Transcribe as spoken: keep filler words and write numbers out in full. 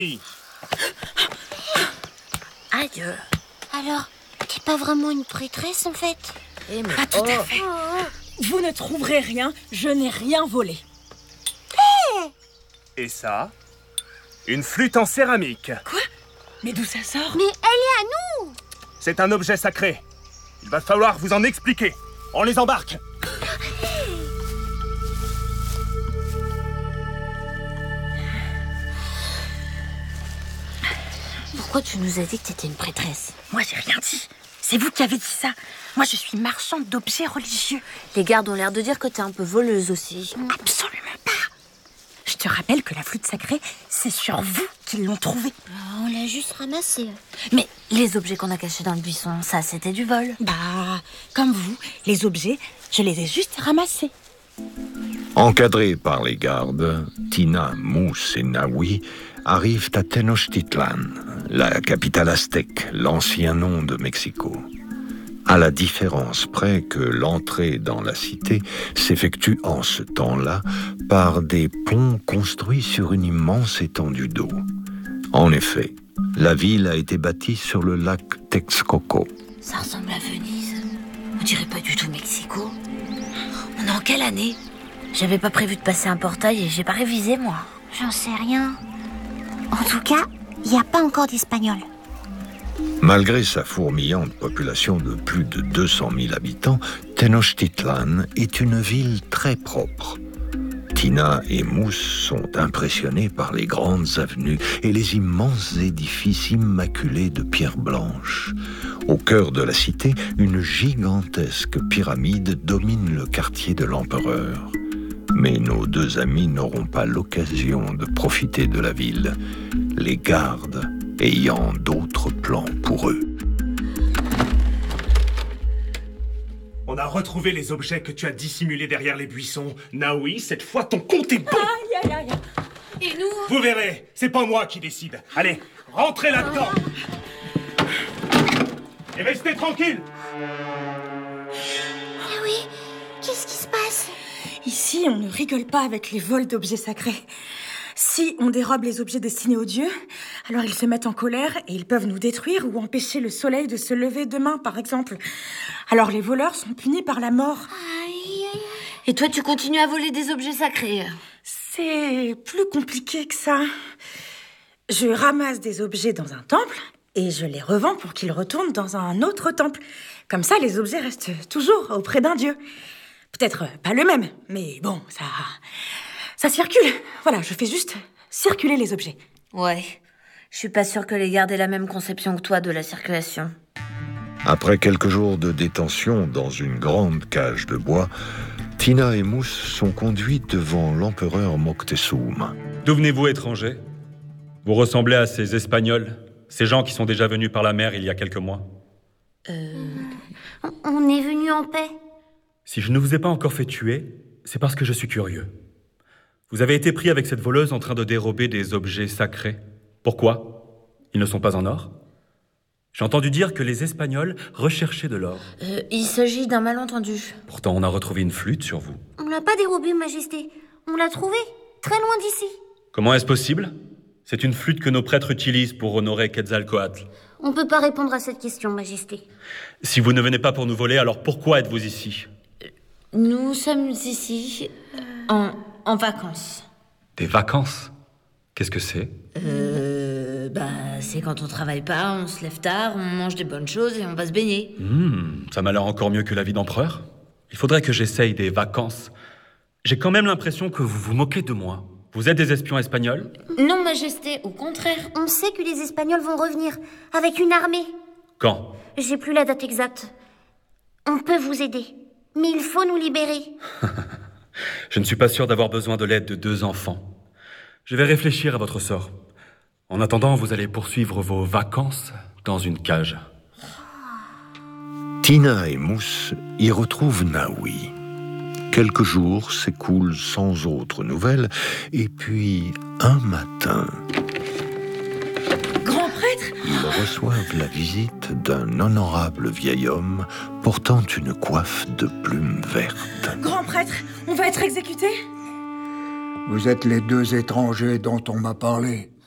Aïe. Alors, t'es pas vraiment une prêtresse, en fait? Eh mais Pas tout oh. à fait. Vous ne trouverez rien, je n'ai rien volé. Et ça? Une flûte en céramique. Quoi? Mais d'où ça sort? Mais elle est à nous! C'est un objet sacré. Il va falloir vous en expliquer. On les embarque. Pourquoi tu nous as dit que t'étais une prêtresse? Moi, j'ai rien dit. C'est vous qui avez dit ça. Moi, je suis marchande d'objets religieux. Les gardes ont l'air de dire que t'es un peu voleuse aussi. Absolument pas. Je te rappelle que la flûte sacrée, c'est sur vous qu'ils l'ont trouvée. On l'a juste ramassée. Mais les objets qu'on a cachés dans le buisson, ça, c'était du vol. Bah, comme vous, les objets, je les ai juste ramassés. Encadrés par les gardes, Tina, Mousse et Naoui arrivent à Tenochtitlan, la capitale aztèque, l'ancien nom de Mexico. À la différence près que l'entrée dans la cité s'effectue en ce temps-là par des ponts construits sur une immense étendue d'eau. En effet, la ville a été bâtie sur le lac Texcoco. Ça ressemble à Venise. On dirait pas du tout Mexico. On est en quelle année? J'avais pas prévu de passer un portail et j'ai pas révisé, moi. J'en sais rien. En tout cas, il n'y a pas encore d'Espagnol. Malgré sa fourmillante population de plus de deux cent mille habitants, Tenochtitlan est une ville très propre. Tina et Mousse sont impressionnés par les grandes avenues et les immenses édifices immaculés de pierre blanche. Au cœur de la cité, une gigantesque pyramide domine le quartier de l'empereur. Mais nos deux amis n'auront pas l'occasion de profiter de la ville, les gardes ayant d'autres plans pour eux. On a retrouvé les objets que tu as dissimulés derrière les buissons. Naoui, cette fois, ton compte est bon. Aïe, aïe, aïe. Et nous? Vous verrez, c'est pas moi qui décide. Allez, rentrez là-dedans. Et restez tranquille. Ah oui, qu'est-ce qui se passe? Ici, on ne rigole pas avec les vols d'objets sacrés. Si on dérobe les objets destinés aux dieux, alors ils se mettent en colère et ils peuvent nous détruire ou empêcher le soleil de se lever demain, par exemple. Alors les voleurs sont punis par la mort. Aïe, aïe. Et toi, tu continues à voler des objets sacrés? C'est plus compliqué que ça. Je ramasse des objets dans un temple et je les revends pour qu'ils retournent dans un autre temple. Comme ça, les objets restent toujours auprès d'un dieu. Peut-être pas le même, mais bon, ça... ça circule. Voilà, je fais juste circuler les objets. Ouais. Je suis pas sûre que les gardes aient la même conception que toi de la circulation. Après quelques jours de détention dans une grande cage de bois, Tina et Mousse sont conduites devant l'empereur Moctezuma. D'où venez-vous, étranger? Vous ressemblez à ces Espagnols, ces gens qui sont déjà venus par la mer il y a quelques mois. Euh... On est venu en paix. Si je ne vous ai pas encore fait tuer, c'est parce que je suis curieux. Vous avez été pris avec cette voleuse en train de dérober des objets sacrés. Pourquoi? Ils ne sont pas en or? J'ai entendu dire que les Espagnols recherchaient de l'or. Euh, il s'agit d'un malentendu. Pourtant, on a retrouvé une flûte sur vous. On l'a pas dérobée, Majesté. On l'a trouvée, très loin d'ici. Comment est-ce possible? C'est une flûte que nos prêtres utilisent pour honorer Quetzalcoatl. On peut pas répondre à cette question, Majesté. Si vous ne venez pas pour nous voler, alors pourquoi êtes-vous ici? Nous sommes ici en, en vacances. Des vacances? Qu'est-ce que c'est? Euh... Bah, c'est quand on travaille pas, on se lève tard, on mange des bonnes choses et on va se baigner. Hmm, ça m'a l'air encore mieux que la vie d'empereur. Il faudrait que j'essaye des vacances. J'ai quand même l'impression que vous vous moquez de moi. Vous êtes des espions espagnols? Non, Majesté, au contraire. On sait que les Espagnols vont revenir, avec une armée. Quand? J'ai plus la date exacte. On peut vous aider, mais il faut nous libérer. Je ne suis pas sûr d'avoir besoin de l'aide de deux enfants. Je vais réfléchir à votre sort. En attendant, vous allez poursuivre vos vacances dans une cage. Tina et Mousse y retrouvent Naoui. Quelques jours s'écoulent sans autre nouvelle, et puis, un matin... Grand prêtre? Ils reçoivent la visite d'un honorable vieil homme portant une coiffe de plumes vertes. Grand prêtre, on va être exécutés? Vous êtes les deux étrangers dont on m'a parlé.